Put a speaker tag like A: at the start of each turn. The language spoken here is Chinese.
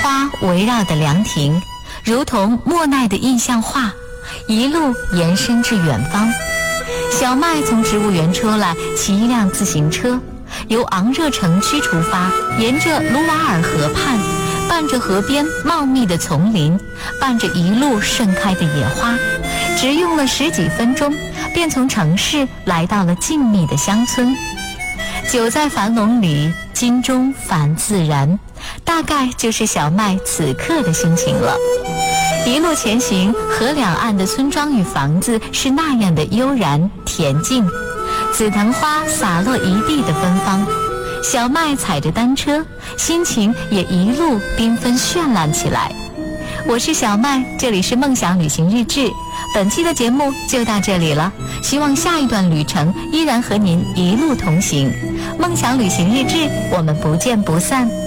A: 花围绕的凉亭，如同莫奈的印象画，一路延伸至远方。小麦从植物园出来，骑一辆自行车，由昂热城区出发，沿着卢瓦尔河畔，伴着河边茂密的丛林，伴着一路盛开的野花，只用了10几分钟，便从城市来到了静谧的乡村。久在樊笼里，心中返自然，大概就是小麦此刻的心情了。一路前行，河两岸的村庄与房子是那样的悠然恬静，紫藤花洒落一地的芬芳，小麦踩着单车，心情也一路缤纷绚烂起来。我是小麦，这里是梦想旅行日志，本期的节目就到这里了，希望下一段旅程依然和您一路同行。梦想旅行日志，我们不见不散。